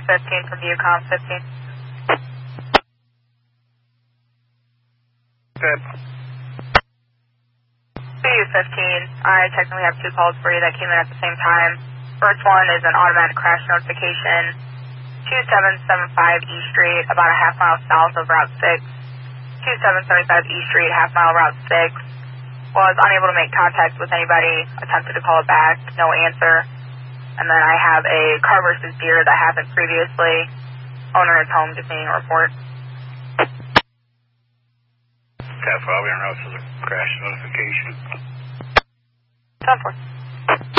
15 from Yukon 15. Good. BU-15, I technically have two calls for you that came in at the same time. First one is an automatic crash notification, 2775 E Street, about a half mile south of Route 6. 2775 E Street, half mile Route 6. Was unable to make contact with anybody, attempted to call it back, no answer. And then I have a car versus deer that happened previously. Owner is home, just needing a report. Cat 12, your notice is a crash notification. 10-4.